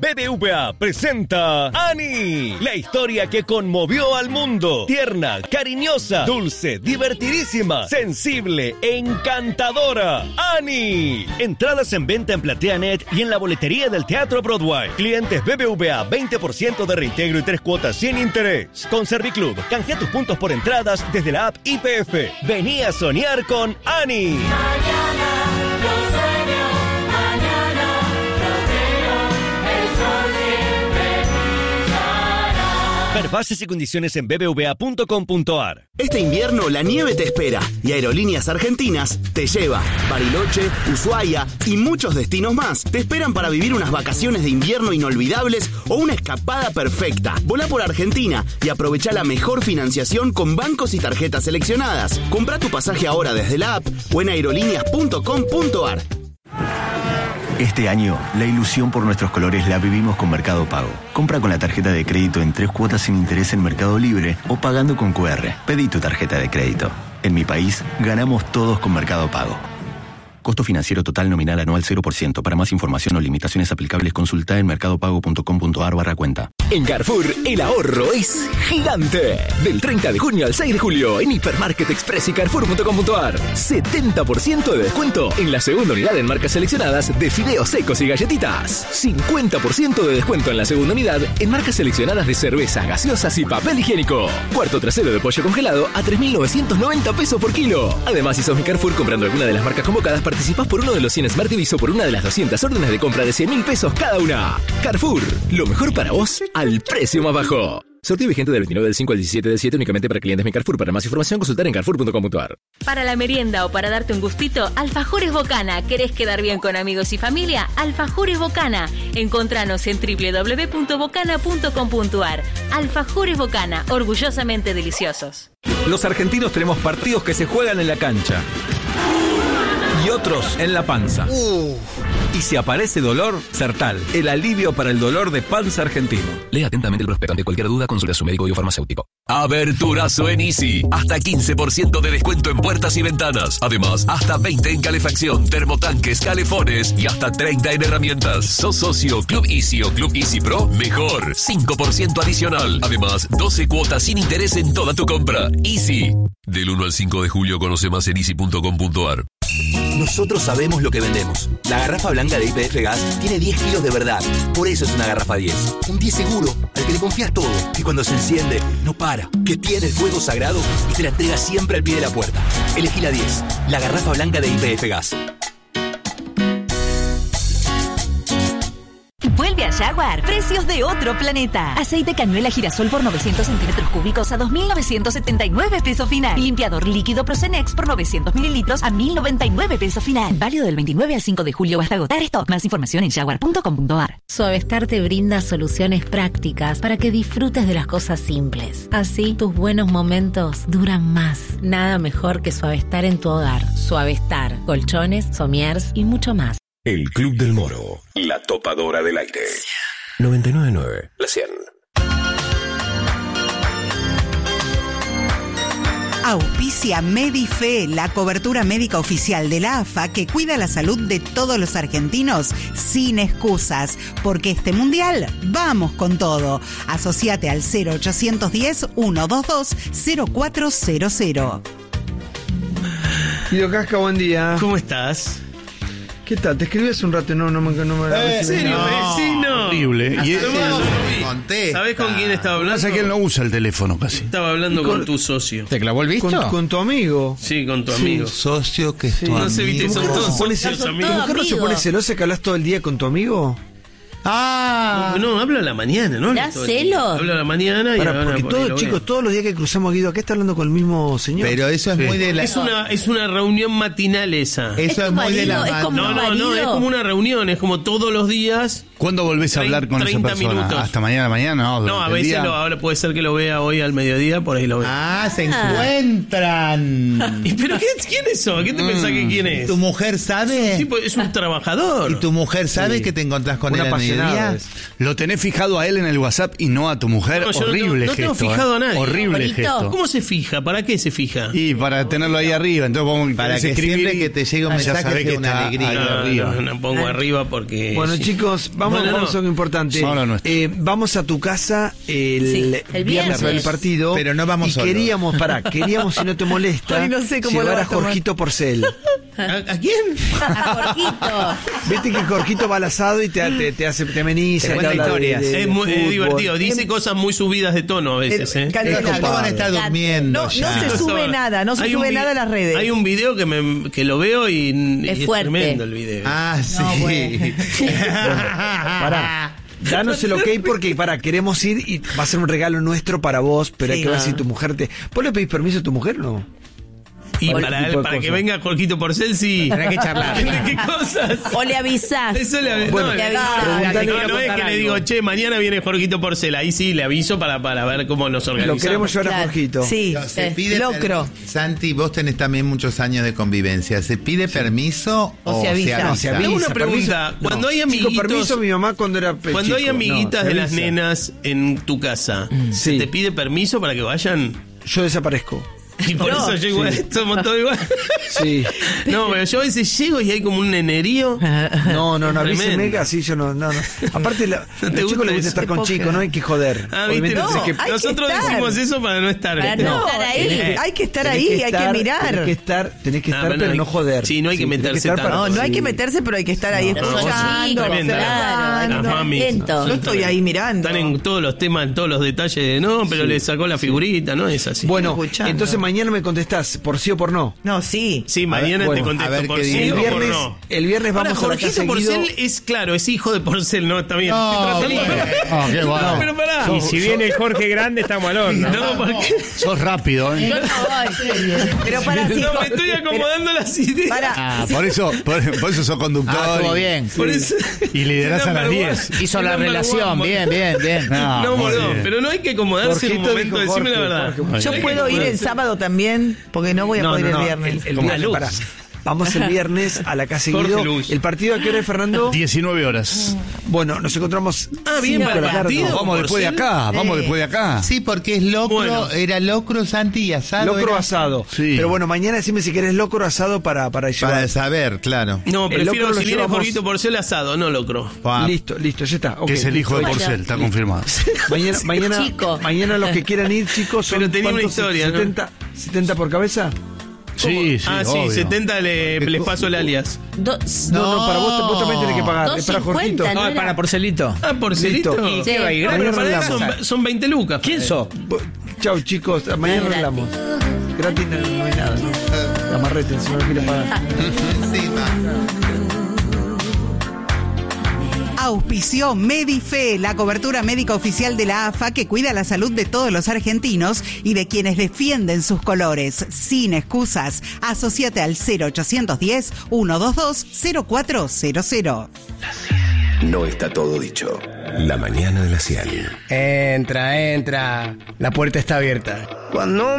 BBVA presenta Annie, la historia que conmovió al mundo. Tierna, cariñosa, dulce, divertidísima, sensible, encantadora. Annie. Entradas en venta en PlateaNet y en la boletería del Teatro Broadway. Clientes BBVA, 20% de reintegro y 3 cuotas sin interés. Con Serviclub, canjea tus puntos por entradas desde la app IPF. Vení a soñar con Annie. Ver bases y condiciones en bbva.com.ar. Este invierno la nieve te espera y Aerolíneas Argentinas te lleva. Bariloche, Ushuaia y muchos destinos más te esperan para vivir unas vacaciones de invierno inolvidables o una escapada perfecta. Volá por Argentina y aprovecha la mejor financiación con bancos y tarjetas seleccionadas. Comprá tu pasaje ahora desde la app o en aerolíneas.com.ar. Este año, la ilusión por nuestros colores la vivimos con Mercado Pago. Compra con la tarjeta de crédito en 3 cuotas sin interés en Mercado Libre o pagando con QR. Pedí tu tarjeta de crédito. En mi país, ganamos todos con Mercado Pago. Costo financiero total nominal anual 0%. Para más información o limitaciones aplicables, consulta en mercadopago.com.ar/cuenta. En Carrefour, el ahorro es gigante. Del 30 de junio al 6 de julio, en Hipermarket Express y Carrefour.com.ar. 70% de descuento en la segunda unidad en marcas seleccionadas de fideos secos y galletitas. 50% de descuento en la segunda unidad en marcas seleccionadas de cervezas, gaseosas y papel higiénico. Cuarto trasero de pollo congelado a 3.990 pesos por kilo. Además, si sos mi Carrefour comprando alguna de las marcas convocadas, participás por uno de los 100 Smart TVs o por una de las 200 órdenes de compra de 100.000 pesos cada una. Carrefour, lo mejor para vos al precio más bajo. Sorteo vigente del 29 del 5 al 17 del 7 únicamente para clientes Mi Carrefour. Para más información, consultar en carrefour.com.ar. Para la merienda o para darte un gustito, Alfajores Bocana. ¿Querés quedar bien con amigos y familia? Alfajores Bocana. Encontranos en www.bocana.com.ar. Alfajores Bocana, orgullosamente deliciosos. Los argentinos tenemos partidos que se juegan en la cancha y otros en la panza. Y si aparece dolor, Sertal, el alivio para el dolor de panza argentino. Lea atentamente el prospecto. Ante cualquier duda, consulte a su médico o farmacéutico. Aberturazo en Easy. Hasta 15% de descuento en puertas y ventanas. Además, hasta 20 en calefacción, termotanques, calefones y hasta 30 en herramientas. ¿Sos socio Club Easy o Club Easy Pro? Mejor. 5% adicional. Además, 12 cuotas sin interés en toda tu compra. Easy. Del 1 al 5 de julio conoce más en easy.com.ar. Nosotros sabemos lo que vendemos. La garrafa blanca de YPF Gas tiene 10 kilos de verdad. Por eso es una garrafa 10. Un 10 seguro, al que le confías todo. Que cuando se enciende, no para. Que tiene el fuego sagrado y te la entrega siempre al pie de la puerta. Elegí la 10. La garrafa blanca de YPF Gas. Vuelve a Jaguar. Precios de otro planeta. Aceite cañuela girasol por 900 centímetros cúbicos a 2.979 pesos final. Y limpiador líquido Procenex por 900 mililitros a 1.099 pesos final. Válido del 29 al 5 de julio hasta agotar stock. Más información en jaguar.com.ar. Suavestar te brinda soluciones prácticas para que disfrutes de las cosas simples. Así, tus buenos momentos duran más. Nada mejor que Suavestar en tu hogar. Suavestar, colchones, somiers y mucho más. El Club del Moro. La topadora del aire. 99.9. La 100. Auspicia Medife, la cobertura médica oficial de la AFA que cuida la salud de todos los argentinos sin excusas. Porque este mundial, vamos con todo. Asociate al 0810-122-0400. Guido Casca, buen día. ¿Cómo estás? ¿Qué tal? Te escribí hace un rato, no me ¿En serio, vecino? Horrible. ¿Sabés con quién estaba hablando? Pasa que él no usa el teléfono casi. Estaba hablando con tu socio. ¿Te clavó el visto? ¿Con tu amigo? Sí, con tu amigo. Socio que es tu amigo. No sé, viste, son todos socios amigos. ¿Tu mujer no se pone celosa que hablas todo el día con tu amigo? No, hablo a la mañana, ¿no? ¿Da celos? Hablo a la mañana y porque todos los días que cruzamos a Guido acá está hablando con el mismo señor. Pero eso es muy de la... Es una reunión matinal esa. Eso es muy de la... No, es como una reunión, es como todos los días. ¿Cuándo volvés a hablar con esa persona? Minutos. ¿Hasta mañana? No, a veces ahora puede ser que lo vea hoy al mediodía, por ahí lo veo. Se encuentran. ¿Pero quiénes son? ¿Qué te pensás que quién es? ¿Tu mujer sabe? Es un trabajador. ¿Y tu mujer sabe que te encontrás con él al mediodía? Lo tenés fijado a él en el WhatsApp y no a tu mujer. Horrible gesto. No tengo fijado a nadie. Horrible gesto. ¿Cómo se fija? ¿Para qué se fija? Y para tenerlo ahí arriba. Entonces para que siempre que te llegue un mensaje sea una alegría. No pongo arriba porque... Bueno, chicos, vamos vamos a algo importante. Vamos a tu casa el viernes para el partido. Pero no vamos y queríamos, si no te molesta, ay, no sé cómo llevar a Jorgito Porcel. ¿A quién? A Jorgito. Viste que Jorgito va al asado y te ameniza. Te cuenta historias. Es muy divertido. Dice cosas muy subidas de tono a veces. No van a estar durmiendo. No se sube nada a las redes. Hay un video que lo veo y es tremendo el video. Ah, sí. No, bueno. Pará. Danos el ok porque queremos ir y va a ser un regalo nuestro para vos, pero hay que ver si tu mujer ¿Vos le pedís permiso a tu mujer o no? Y para que venga Jorgito Porcel, sí. Tenés que charlar. ¿Qué cosas? O le avisás. Eso le avisás. Bueno, no es que le digo, che, mañana viene Jorgito Porcel. Ahí sí le aviso para ver cómo nos organizamos. Lo queremos llevar a Jorgito. Sí, se pide locro. Santi, vos tenés también muchos años de convivencia. ¿Se pide permiso o se avisa? No, se avisa. Tengo una pregunta. Cuando hay amiguitos. Chico, permiso, mi mamá cuando era Cuando hay amiguitas de las nenas en tu casa, ¿se te pide permiso para que vayan? Yo desaparezco. Y por eso yo igual, somos todos igual. Sí. No, pero yo a veces llego y hay como un nenerío. No, avíseme, así yo no. Aparte, los chicos les gusta estar con chicos, no hay que joder. ¿viste? Nosotros decimos eso para no estar. Para no estar ahí. Hay que estar ahí, hay que mirar. Tenés que estar, pero no joder. Sí, no hay que meterse tanto. No hay que meterse, pero hay que estar ahí escuchando. Claro. Yo estoy ahí mirando. Están en todos los temas, en todos los detalles de pero le sacó la figurita, no es así. Bueno, entonces mañana me contestás, por sí o por no. No, sí. Sí, mañana te contesto por sí o por no. El viernes vamos a la casa de Guido. Porcel es hijo de Porcel, ¿no? Está bien. Qué bueno. Pero pará. Y si viene Jorge Grande, estamos al horno. No, porque... Sos rápido, ¿eh? Pero para me estoy acomodando las ideas. Por eso sos conductor. Estuvo bien. Por eso... Y liderás a las 10. Hizo la relación, bien. No, pero no hay que acomodarse en un momento, decime la verdad. Yo puedo ir el sábado también, porque no voy a poder ir el viernes. El viernes, pará. Vamos el viernes a la casa de Guido. ¿El partido a qué hora es, Fernando? 19 horas. Bueno, nos encontramos. Bien, para el partido. Vamos después de acá. Sí, porque es locro, era locro, Santi, y asado. Locro asado. Sí. Pero bueno, mañana decime si querés locro asado para llevar. Para saber, claro. No, prefiero si viene Jorgito Porcel asado, no locro. Listo, ya está. Que es el hijo de Porcel, está confirmado. Mañana los que quieran ir, chicos, son. Pero tenía una historia, 70 por cabeza. Sí, obvio. 70 les paso el alias. No, para vos también tenés que pagar. Es para Jorgito. No, es para Porcelito. Porcelito. ¿Y qué va a ir? Pero para eso son 20 lucas. ¿Quién sos? Chau, chicos. Mañana hablamos. Gratis no hay nada, ¿no? Amarrete, si no lo quiere pagar. Auspició Medife, la cobertura médica oficial de la AFA que cuida la salud de todos los argentinos y de quienes defienden sus colores. Sin excusas, asociate al 0810-122-0400. No está todo dicho. La mañana de la 100. Entra. La puerta está abierta. Cuando